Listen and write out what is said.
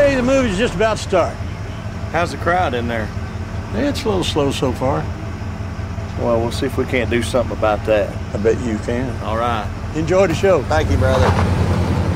say the movie's just about to start. How's the crowd in there? It's a little slow so far. Well, we'll see if we can't do something about that. I bet you can. All right. Enjoy the show. Thank you, brother.